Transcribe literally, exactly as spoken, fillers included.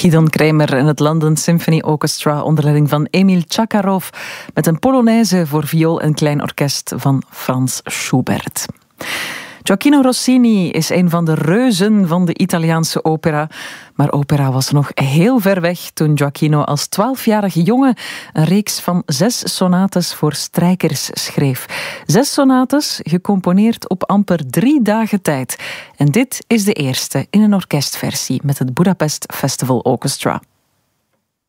Gidon Kremer en het London Symphony Orchestra onder leiding van Emil Chakarov met een polonaise voor viool en klein orkest van Frans Schubert. Gioachino Rossini is een van de reuzen van de Italiaanse opera. Maar opera was nog heel ver weg toen Gioachino als twaalfjarige jongen een reeks van zes sonates voor strijkers schreef. Zes sonates, gecomponeerd op amper drie dagen tijd. En dit is de eerste in een orkestversie met het Budapest Festival Orchestra.